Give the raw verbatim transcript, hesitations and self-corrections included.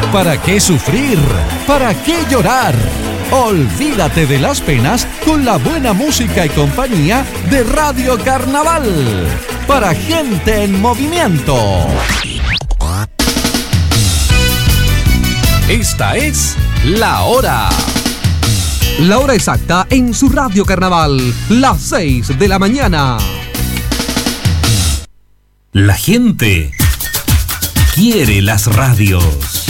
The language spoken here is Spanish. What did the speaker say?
¿Para qué sufrir? ¿Para qué llorar? Olvídate de las penas con la buena música y compañía de Radio Carnaval. Para gente en movimiento. Esta es La Hora. La hora exacta en su Radio Carnaval, las seis de la mañana. La gente quiere las radios.